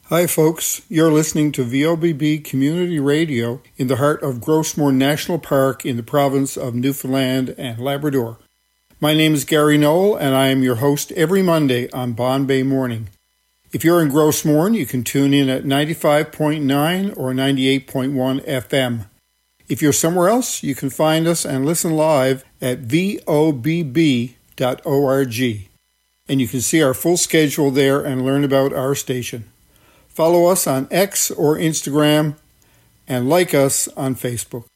Hi folks, you're listening to VOBB Community Radio in the heart of Grossmoor National Park in the province of Newfoundland and Labrador. My name is Gary Knoll and I am your host every Monday on Bond Bay Morning. If you're in Grossmoor, you can tune in at 95.9 or 98.1 FM. If you're somewhere else, you can find us and listen live at vobb.org. And you can see our full schedule there and learn about our station. Follow us on X or Instagram and like us on Facebook.